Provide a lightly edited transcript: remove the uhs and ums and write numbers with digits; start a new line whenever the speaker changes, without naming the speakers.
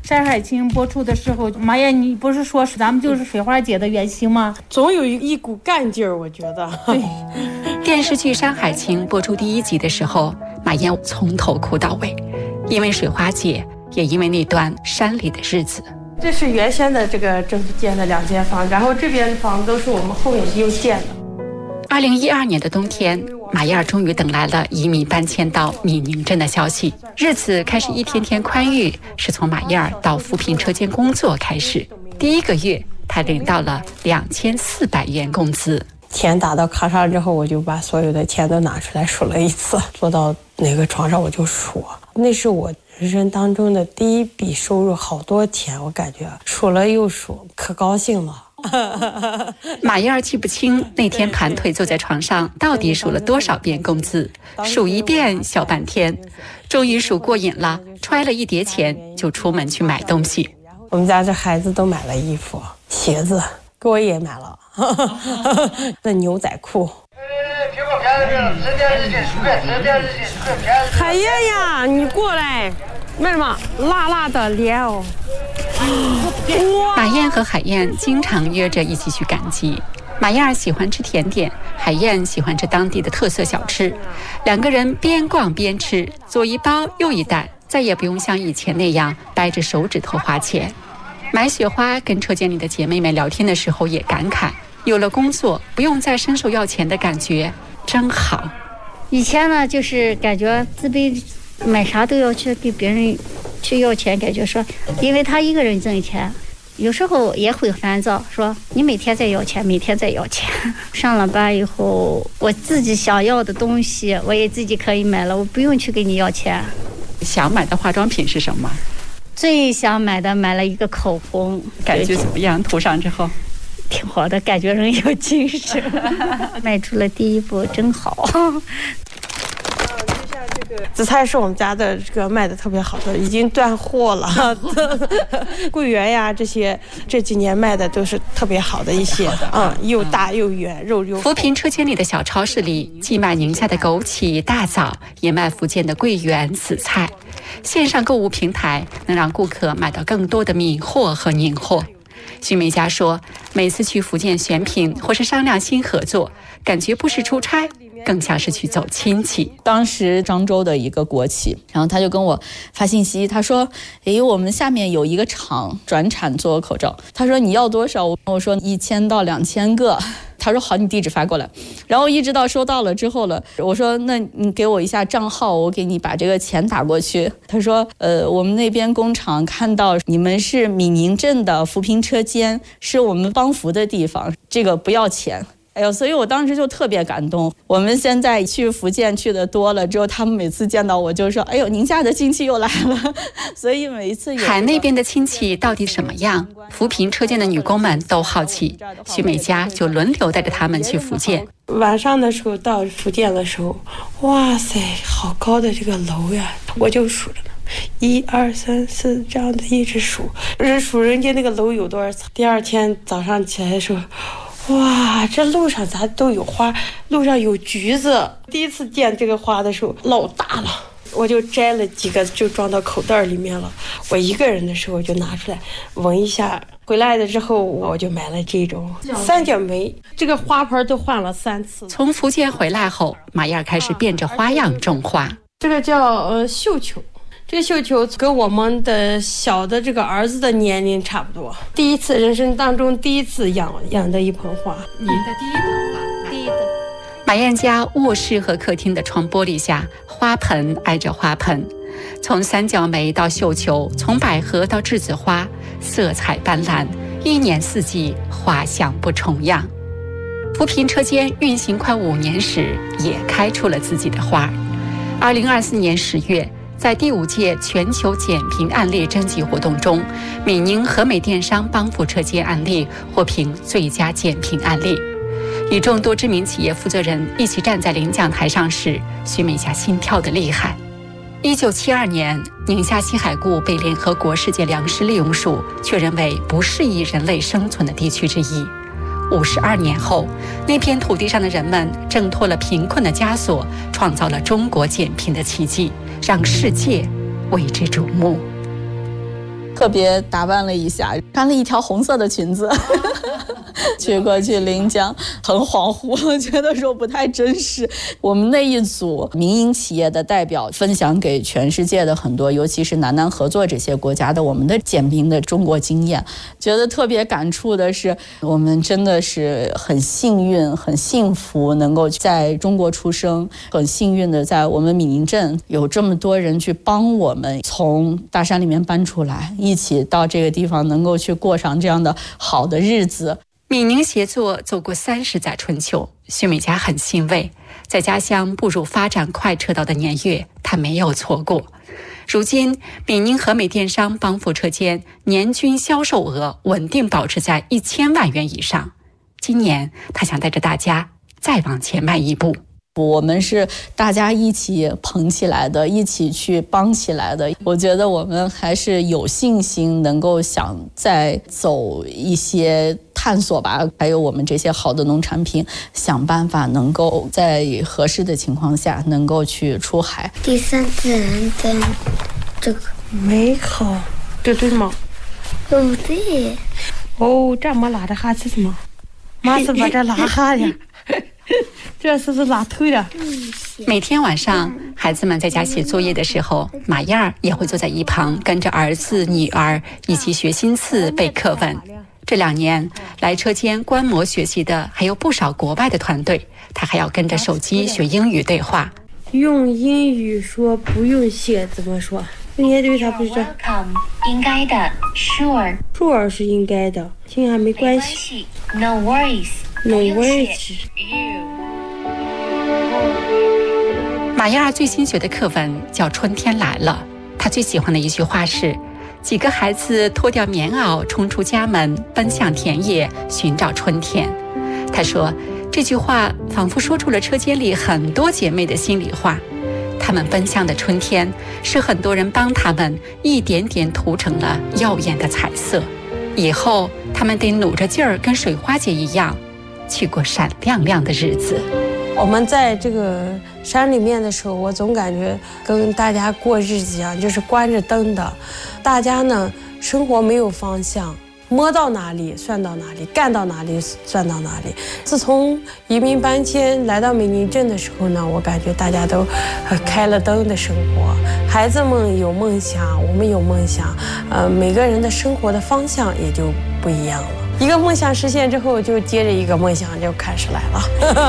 山海情》播出的时候，马燕，你不是说咱们就是水花姐的原型吗？
总有一股干劲儿，我觉得。
对。
电视剧《山海情》播出第1集的时候，马燕从头哭到尾，因为水花姐，也因为那段山里的日子。
这是原先的这个政府建的2间房，然后这边的房子都是我们后面又建的。
2012年的冬天，马燕终于等来了移民搬迁到闽宁镇的消息，日子开始一天天宽裕，是从马燕到扶贫车间工作开始。第1个月，她领到了2400元工资。
钱打到卡上之后，我就把所有的钱都拿出来数了一次，坐到那个床上我就数，那是我人生当中的第1笔收入，好多钱，我感觉数了又数，可高兴了。
马燕记不清那天盘腿坐在床上到底数了多少遍工资，数一遍小半天，终于数过瘾了，揣了1叠钱就出门去买东西。
我们家这孩子都买了衣服鞋子，给我也买了那牛仔裤。海燕呀，你过来，为什么辣辣的脸哦？
马燕和海燕经常约着一起去赶集。马燕喜欢吃甜点，海燕喜欢吃当地的特色小吃，两个人边逛边吃，左一包右一袋，再也不用像以前那样掰着手指头花钱。买雪花跟车间里的姐妹们聊天的时候也感慨，有了工作不用再伸手要钱的感觉真好。
以前呢就是感觉自卑，买啥都要去给别人去要钱，感觉说因为他一个人挣钱，有时候也会烦躁，说你每天在要钱，每天在要钱。上了班以后，我自己想要的东西我也自己可以买了，我不用去给你要钱。
想买的化妆品是什么？
最想买了一个口红，
感觉怎么样？涂上之后
挺好的，感觉人有精神。迈出了第一步，真好。
紫菜是我们家的这个卖的特别好的，已经断货了。桂圆呀，这几年卖的都是特别好的一些，又大又圆，肉又。
扶贫车间里的小超市里，既卖宁夏的枸杞、大枣，也卖福建的桂圆、紫菜。线上购物平台能让顾客买到更多的闽货和宁货。徐美佳说，每次去福建选品或是商量新合作，感觉不是出差，更像是去走亲戚。
当时漳州的一个国企，然后他就跟我发信息，他说我们下面有一个厂转产做口罩，他说你要多少？我说1000到2000个。他说好，你地址发过来。然后一直到收到了之后了，我说那你给我一下账号，我给你把这个钱打过去。他说我们那边工厂看到你们是闽宁镇的扶贫车间，是我们帮扶的地方，这个不要钱。所以我当时就特别感动。我们现在去福建去的多了之后，他们每次见到我就说宁夏的亲戚又来了。所以每一次
海那边的亲戚到底什么样，扶贫车间的女工们都好奇。徐美佳就轮流带着他们去福建。
晚上的时候到福建的时候，哇塞，好高的这个楼呀，我就数着呢，1、2、3、4这样的一直数人家那个楼有多少层。第2天早上起来的时候，哇，这路上咋都有花，路上有橘子。第一次见这个花的时候老大了，我就摘了几个就装到口袋里面了。我一个人的时候就拿出来闻一下，回来了之后我就买了这种三角梅，这个花盆都换了3次。
从福建回来后，马燕开始变着花样种花。
这个叫绣球，这个绣球跟我们的小的这个儿子的年龄差不多。人生当中第一次养的一盆花。
您的第一盆花？第一的。马燕家卧室和客厅的窗玻璃下，花盆挨着花盆，从三角梅到绣球，从百合到栀子花，色彩斑斓，一年四季花香不重样。扶贫车间运行快5年时，也开出了自己的花。2024年10月，在第5届全球减贫案例征集活动中，闽宁和美电商帮扶车间案例获评最佳减贫案例。与众多知名企业负责人一起站在领奖台上时，徐美佳心跳得厉害。1972年，宁夏西海固被联合国世界粮食利用署确认为不适宜人类生存的地区之一。52年后，那片土地上的人们挣脱了贫困的枷锁，创造了中国减贫的奇迹，让世界为之瞩目。
特别打扮了一下，穿了一条红色的裙子去过去临江，很恍惚，我觉得说不太真实。我们那一组民营企业的代表分享给全世界的很多，尤其是南南合作这些国家的我们的减贫的中国经验，觉得特别感触的是，我们真的是很幸运、很幸福，能够在中国出生，很幸运的在我们闽宁镇有这么多人去帮我们从大山里面搬出来，一起到这个地方能够去过上这样的好的日子。
闽宁协作走过30载春秋，徐美佳很欣慰，在家乡步入发展快车道的年月，她没有错过。如今，闽宁和美电商帮扶车间年均销售额稳定保持在1000万元以上。今年，她想带着大家再往前迈一步。
我们是大家一起捧起来的，一起去帮起来的。我觉得我们还是有信心能够想再走一些探索吧，还有我们这些好的农产品，想办法能够在合适的情况下能够去出海。
第三自然的这个
美好，这对吗？
不对。
哦，这没拉着哈气是吗？妈是把这拉哈的。这是不是拉头的？
每天晚上，孩子们在家写作业的时候，马燕儿也会坐在一旁，跟着儿子、女儿一起学新词、背课文。这2年来车间观摩学习的还有不少国外的团队，他还要跟着手机学英语对话。
用英语说不用写怎么说？你对他不是这？
应该的 ，sure
是应该的，听还没关系。
No worries。No
worries。
马燕儿最新学的课文叫《春天来了》，她最喜欢的一句话是：几个孩子脱掉棉袄，冲出家门，奔向田野，寻找春天。她说，这句话仿佛说出了车间里很多姐妹的心里话。她们奔向的春天，是很多人帮她们一点点涂成了耀眼的彩色。以后，她们得努着劲儿，跟水花姐一样，去过闪亮亮的日子。
我们在这个山里面的时候，我总感觉跟大家过日子一样，就是关着灯的。大家呢，生活没有方向，摸到哪里算到哪里，干到哪里算到哪里。自从移民搬迁来到美宁镇的时候呢，我感觉大家都开了灯的生活。孩子们有梦想，我们有梦想，每个人的生活的方向也就不一样了。一个梦想实现之后，就接着一个梦想就开始来了。